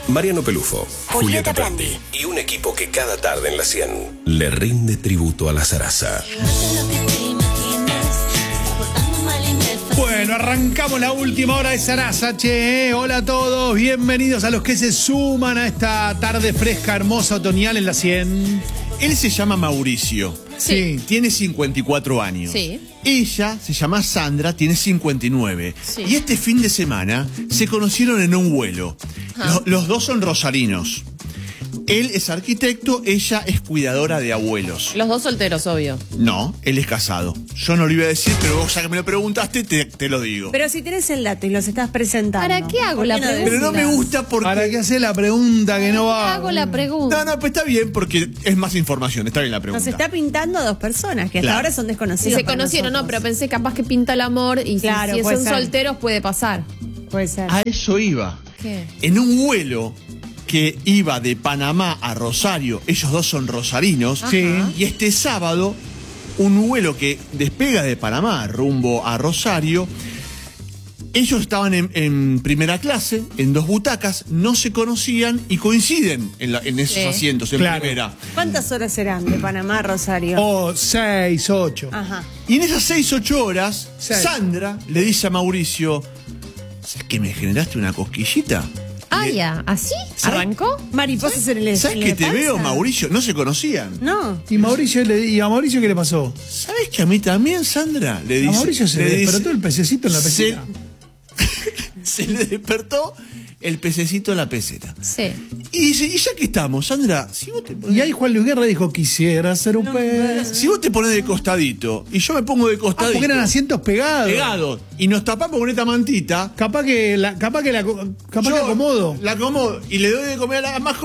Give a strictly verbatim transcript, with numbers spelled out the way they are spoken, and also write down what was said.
Mariano Pelufo, Julieta Prandi y un equipo que cada tarde en la cien le rinde tributo a la zaraza. Bueno, arrancamos la última hora de Zaraza, che. Hola a todos, bienvenidos a los que se suman a esta tarde fresca, hermosa, otoñal en la cien. Él se llama Mauricio. Sí. Tiene cincuenta y cuatro años. Sí. Ella se llama Sandra, tiene cincuenta y nueve. Sí. Y este fin de semana se conocieron en un vuelo. Ah. Los, los dos son rosarinos. Él es arquitecto, ella es cuidadora de abuelos. Los dos solteros, obvio. No, él es casado. Yo no lo iba a decir, pero vos ya que me lo preguntaste, te, te lo digo. Pero si tenés el dato y los estás presentando. ¿Para qué hago la no pregunta? Pero no me gusta porque... ¿Para qué hacer la pregunta que no va? Hago la pregunta. No, no, pues está bien porque es más información, está bien la pregunta. Nos está pintando a dos personas que hasta Claro. ahora son Si desconocidas. se para conocieron, no, nosotros. pero pensé capaz que pinta el amor y si- Claro, si, puede son ser. solteros puede pasar. Puede ser. A eso iba. ¿Qué? En un vuelo que iba de Panamá a Rosario, ellos dos son rosarinos, Sí. y este sábado, un vuelo que despega de Panamá rumbo a Rosario, ellos estaban en, en primera clase, en dos butacas, no se conocían y coinciden en, la- en esos Sí. asientos en Claro. primera. ¿Cuántas horas serán de Panamá a Rosario? Oh, seis, ocho. Ajá. Y en esas seis, ocho horas, Seis. Sandra le dice a Mauricio, ¿sabes que me generaste una cosquillita? Ah, Le- ya. ¿Así? ¿Sabe? ¿Arrancó? Mariposas en el ¿Sabes en que la te panza? veo, Mauricio? No se conocían. No. ¿Y, Mauricio, le- ¿Y a Mauricio qué le pasó? ¿Sabes que a mí también, Sandra? Le dice. A Mauricio se le dice- despertó el pececito en la se- peseta. Se le despertó el pececito en la peseta. Sí. Y dice, ¿y ya que estamos, Sandra? Si vos te pones, Y ahí Juan Luis Guerra dijo, quisiera ser un pez. si vos te pones de costadito y yo me pongo de Ah, costadito. porque eran asientos pegados. pegados. Y nos tapamos con esta mantita. Capaz que la, capaz que la, capaz yo que acomodo. La acomodo y le doy de comer a la más